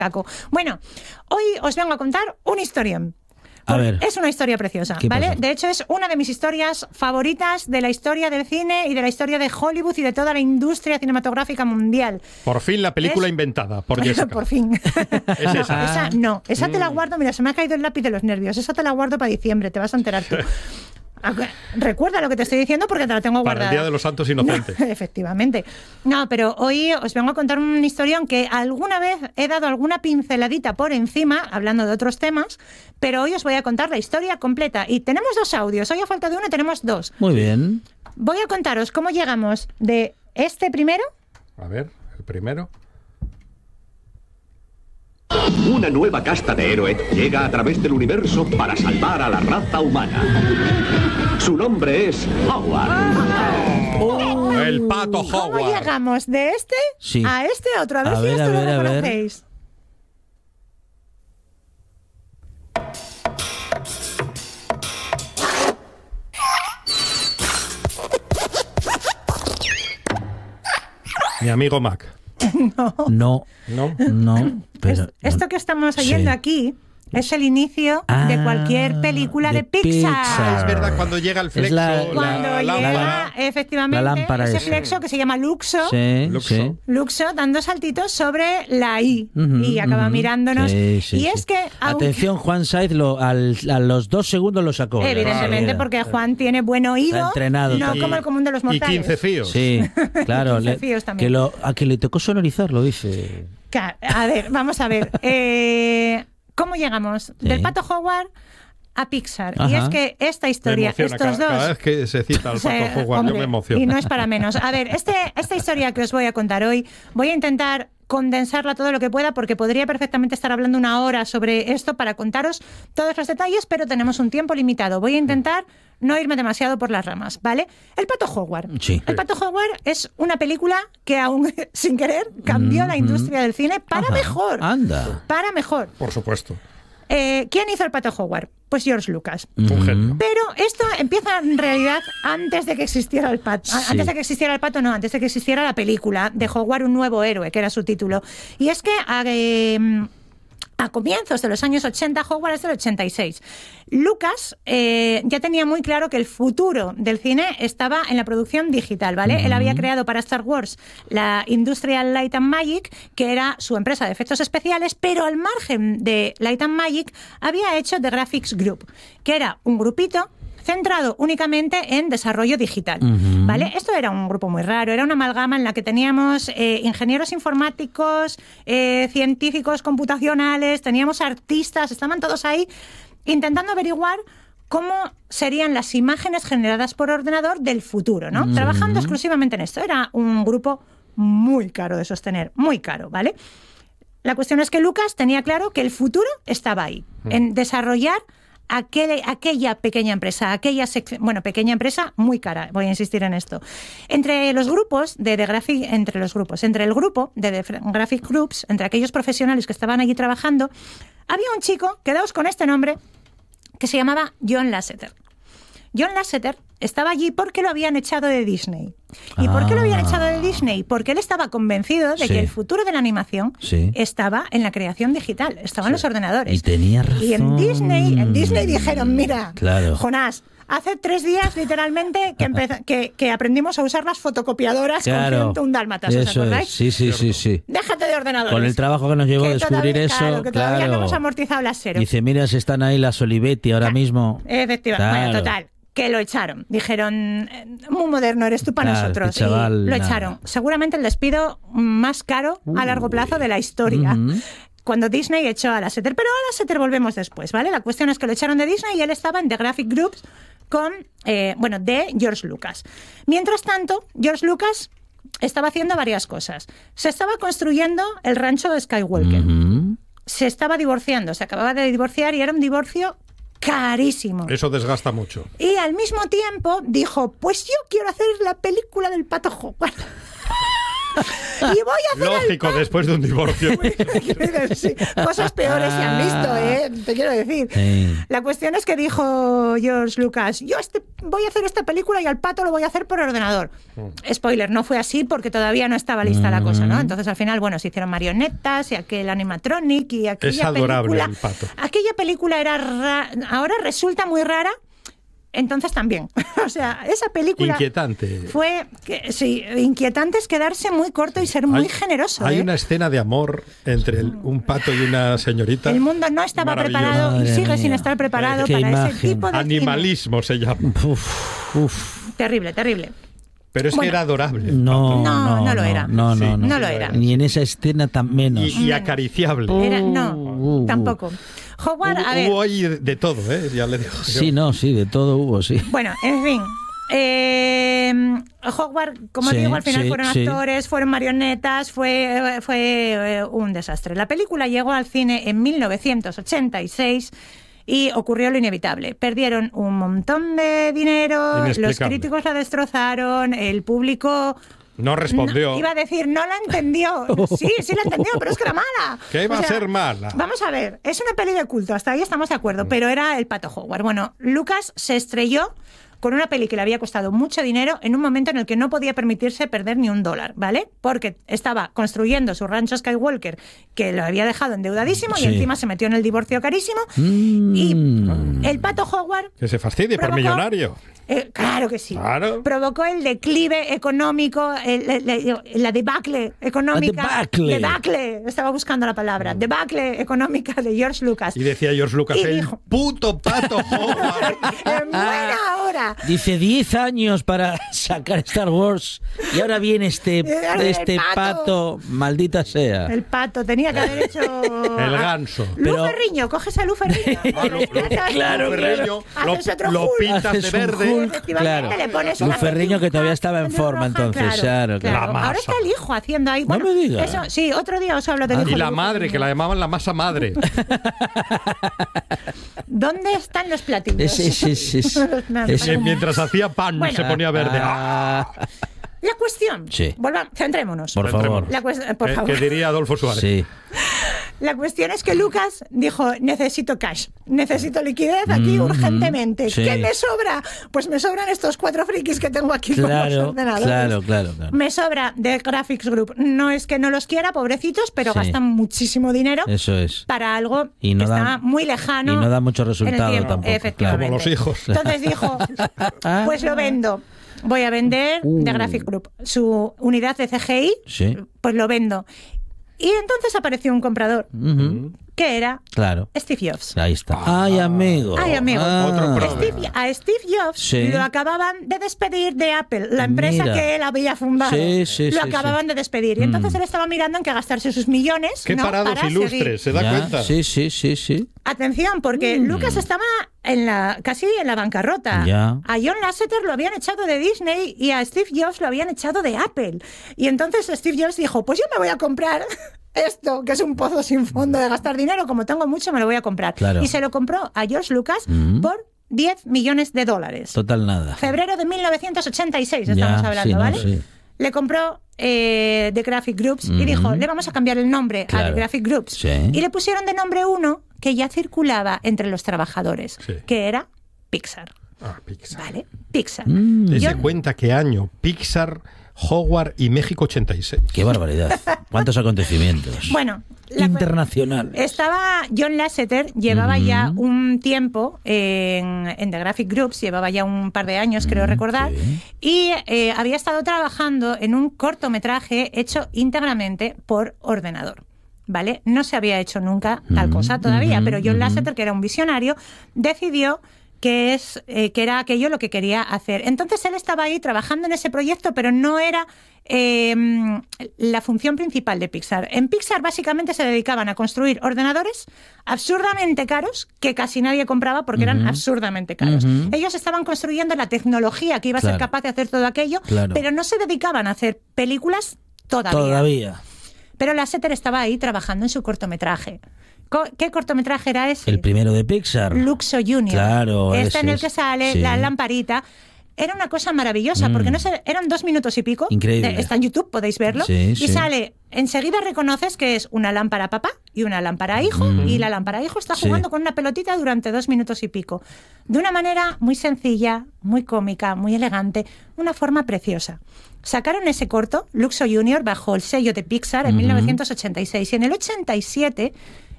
Caco. Bueno, hoy os vengo a contar una historia. A ver. Es una historia preciosa, ¿vale? Pasa? De hecho, es una de mis historias favoritas de la historia del cine y de la historia de Hollywood y de toda la industria cinematográfica mundial. Por fin la película inventada por Jessica. Por fin. ¿Es esa? Esa te la guardo. Mira, se me ha caído el lápiz de los nervios. Esa te la guardo para diciembre, te vas a enterar tú. Recuerda lo que te estoy diciendo porque te la tengo guardada. Para el Día de los Santos Inocentes. No, efectivamente. No, pero hoy os vengo a contar una historia que alguna vez he dado alguna pinceladita por encima, hablando de otros temas, pero hoy os voy a contar la historia completa. Y tenemos 2 audios. Hoy a falta de uno tenemos 2. Muy bien. Voy a contaros cómo llegamos de este primero. A ver, el primero. Una nueva casta de héroe llega a través del universo para salvar a la raza humana. Su nombre es Howard. El pato ¿Cómo Howard. llegamos de este Sí. a este otro? A ver A si ver, esto a lo ver, a ver. reconocéis. Mi amigo Mac. No, ¿No? no. Pero, Esto que estamos oyendo sí. aquí es el inicio de cualquier película de Pixar. Es verdad, cuando llega el flexo, Es la- Cuando llega, efectivamente, la lámpara ese esa. flexo que se llama Luxo. Sí, Luxo. sí. Luxo dando saltitos sobre la I Ujú, y acaba ujú. mirándonos. Sí, sí, y sí. es que, aunque- Atención, Juan Saiz a los 2 segundos lo sacó. evidentemente, Sí. porque Juan tiene buen oído, Está entrenado no también. como el común de los y mortales. 15 fíos. Sí, claro. 15 fíos también. Que le tocó sonorizar, lo dice. A ver, vamos a ver. ¿Cómo llegamos? Sí. Del pato Howard a Pixar. Y Ajá. es que esta Me historia, emociona. estos dos... Cada vez que se cita al Sí, pato Howard, hombre, yo me emociono. y no es para menos. A ver, esta historia que os voy a contar hoy, voy a intentar condensarla todo lo que pueda porque podría perfectamente estar hablando 1 hora sobre esto para contaros todos los detalles, pero tenemos un tiempo limitado. Voy a intentar no irme demasiado por las ramas, ¿vale? El pato Howard. Sí. El pato Howard es una película que aún sin querer cambió la industria del cine para Ajá. mejor. Anda. Para mejor. Por supuesto. ¿Quién hizo el pato Howard? Pues George Lucas. Un genio. Pero esto empieza en realidad antes de que existiera el pato. Sí. Antes de que existiera el pato, no, antes de que existiera la película de Howard, un nuevo héroe, que era su título. Y es que a comienzos de los años 80, Howard es del 86. Lucas ya tenía muy claro que el futuro del cine estaba en la producción digital, ¿vale? Él había creado para Star Wars la Industrial Light and Magic, que era su empresa de efectos especiales, pero al margen de Light and Magic había hecho The Graphics Group, que era un grupito centrado únicamente en desarrollo digital, ¿vale? Esto era un grupo muy raro, era una amalgama en la que teníamos ingenieros informáticos, científicos computacionales, teníamos artistas, estaban todos ahí intentando averiguar cómo serían las imágenes generadas por ordenador del futuro, ¿no? Trabajando exclusivamente en esto. Era un grupo muy caro de sostener, muy caro, ¿vale? La cuestión es que Lucas tenía claro que el futuro estaba ahí, en desarrollar aquella pequeña empresa, pequeña empresa muy cara, voy a insistir en esto. Entre el grupo de The Graphic Groups, entre aquellos profesionales que estaban allí trabajando, había un chico, quedaos con este nombre, que se llamaba John Lasseter. John Lasseter estaba allí porque lo habían echado de Disney. ¿Y por qué lo habían echado de Disney? Porque él estaba convencido de Sí. que el futuro de la animación Sí. estaba en la creación digital, estaba en los ordenadores. Y tenía razón. Y en Disney dijeron, mira, Claro. Jonás, hace 3 días literalmente que aprendimos a usar las fotocopiadoras con Claro. 101 dálmatas, ¿os Eso acordáis? es. Sí. Déjate de ordenadores. Con el trabajo que nos llevó a Que descubrir todavía- eso, claro, que todavía claro. no hemos amortizado las cero. Dice, mira, si están ahí las Olivetti ahora mismo. Efectivamente. Claro. Bueno, total. Que lo echaron. Dijeron, muy moderno eres tú para Claro, nosotros. este chaval, y lo nada. echaron. Seguramente el despido más caro a largo plazo de la historia. Cuando Disney echó a Lasseter. Pero a Lasseter volvemos después, ¿vale? La cuestión es que lo echaron de Disney y él estaba en The Graphic Groups de George Lucas. Mientras tanto, George Lucas estaba haciendo varias cosas. Se estaba construyendo el rancho de Skywalker. Se estaba divorciando, se acababa de divorciar y era un divorcio carísimo. Eso desgasta mucho. Y al mismo tiempo dijo, pues yo quiero hacer la película del pato Howard. y voy a hacer Lógico, después de un divorcio. Sí, cosas peores se han visto, te quiero decir. Sí. La cuestión es que dijo George Lucas, voy a hacer esta película y al pato lo voy a hacer por ordenador. Spoiler, no fue así porque todavía no estaba lista la cosa, ¿no? Entonces al final, bueno, se hicieron marionetas y aquel animatronic y aquella Es adorable película. el pato. Aquella película era ahora resulta muy rara. Entonces también, o sea, esa película Inquietante. fue, inquietante es quedarse muy corto y ser muy generoso. Hay una escena de amor entre un pato y una señorita. El mundo no estaba Maravilloso. preparado y Madre sigue mía. sin estar preparado Qué para ese imagen. tipo de Animalismo se llama. Uf. Terrible, terrible. Pero es que era adorable. No, No lo era. No, Sí, no no lo era. Ni en esa escena tan menos. Y acariciable. No, tampoco. Howard, a ver. Hubo ahí de todo, ¿eh? Ya le digo. Sí, de todo hubo, sí. Bueno, en fin. Howard, como Sí, digo, al final sí, fueron sí. actores, fueron marionetas, fue un desastre. La película llegó al cine en 1986 y ocurrió lo inevitable. Perdieron un montón de dinero, los Inexplicable. críticos la destrozaron, el público... No respondió. No, iba a decir, no la entendió. Sí la entendió, pero es que era mala. ¿Qué iba a ser mala? Vamos a ver, es una peli de culto, hasta ahí estamos de acuerdo, pero era el pato Howard. Bueno, Lucas se estrelló con una peli que le había costado mucho dinero en un momento en el que no podía permitirse perder ni $1, ¿vale? Porque estaba construyendo su rancho Skywalker, que lo había dejado endeudadísimo Sí. y encima se metió en el divorcio carísimo. Y el pato Howard... Que se fastidie por provocó- millonario. Claro que sí. Claro. Provocó el declive económico, la debacle económica. Debacle. Estaba buscando la palabra. Debacle económica de George Lucas. Y decía George Lucas, Y el dijo- puto pato Howard. En buena hora. Dice 10 años para sacar Star Wars y ahora viene este pato, maldita sea. El pato tenía que haber hecho. El ganso. Lu Pero- Ferriño, coges a Lu Ferriño. Claro, Haces otro lo Hulk. pintas de Haces un verde. Hulk, Efectivamente, claro. le pones Un una Ferriño que todavía peluca estaba en forma roja, entonces, claro. La Ahora masa. está el hijo haciendo ahí. No Bueno, me diga. eso, sí, otro día os hablo del hijo Y de la Lu madre, Ferriño. que la llamaban la masa madre. ¿Dónde están los platillos? Mientras hacía pan Bueno. se ponía verde. La cuestión. Sí. Centrémonos. Por favor. Por favor. Que diría Adolfo Suárez. Sí. La cuestión es que Lucas dijo, necesito cash, necesito liquidez aquí urgentemente. sí. ¿Qué me sobra? Pues me sobran estos 4 frikis que tengo aquí con los Claro, ordenadores. claro. Me sobra de Graphics Group. No es que no los quiera, pobrecitos, pero Sí. gastan muchísimo dinero Eso es. para algo Y no que da- está muy lejano. y no da mucho en el resultado tiempo. tampoco, Efectivamente. Como los hijos. Entonces dijo, pues lo vendo. Voy a vender de Graphic Group. Su unidad de CGI, Sí. pues lo vendo. Y entonces apareció un comprador, Ujú. que era Claro. Steve Jobs. Ahí está. Ay, amigo. Ay, amigo. Otro pro. A Steve Jobs Sí. lo acababan de despedir de Apple, la empresa Mira. que él había fundado. Sí, lo sí, acababan sí. de despedir. Y entonces él estaba mirando en qué gastarse sus millones. Qué ¿no? parados para ilustres, seguir. ¿se da Ya, cuenta? Sí. Atención, porque Lucas estaba casi en la bancarrota. Ya. A John Lasseter lo habían echado de Disney y a Steve Jobs lo habían echado de Apple. Y entonces Steve Jobs dijo, pues yo me voy a comprar esto, que es un pozo sin fondo de gastar dinero, como tengo mucho, me lo voy a comprar. Claro. Y se lo compró a George Lucas por $10 millones. Total nada. Febrero de 1986 Ya, estamos hablando, sí, no, ¿vale? sí. Le compró The Graphic Groups y dijo, le vamos a cambiar el nombre a Claro. The Graphic Groups. Sí. Y le pusieron de nombre uno que ya circulaba entre los trabajadores, Sí. que era Pixar. Pixar. ¿Vale? Pixar. Dese Yo- cuenta qué año. Pixar, Howard y México 86. Qué barbaridad. ¿Cuántos acontecimientos? Bueno, Internacional. estaba John Lasseter, llevaba ya un tiempo en The Graphic Groups, llevaba ya un par de años, creo recordar, sí. y había estado trabajando en un cortometraje hecho íntegramente por ordenador. ¿Vale? No se había hecho nunca tal cosa todavía, pero John Lasseter, que era un visionario, decidió que era aquello lo que quería hacer. Entonces él estaba ahí trabajando en ese proyecto, pero no era la función principal de Pixar. En Pixar básicamente se dedicaban a construir ordenadores absurdamente caros que casi nadie compraba porque eran absurdamente caros. Ellos estaban construyendo la tecnología que iba a ser Claro. capaz de hacer todo aquello, Claro. pero no se dedicaban a hacer películas Todavía. Pero Lasseter estaba ahí trabajando en su cortometraje. ¿Qué cortometraje era ese? El primero de Pixar. Luxo Junior. Claro, Este ese en el es. que sale Sí. la lamparita. era una cosa maravillosa, porque no sé, eran 2 minutos y pico. Increíble. Está en YouTube, podéis verlo. Sí, y sí. sale, enseguida reconoces que es una lámpara papá y una lámpara hijo, y la lámpara hijo está Sí. jugando con una pelotita durante 2 minutos y pico. De una manera muy sencilla, muy cómica, muy elegante, una forma preciosa. Sacaron ese corto, Luxo Junior, bajo el sello de Pixar en 1986. Y en el 87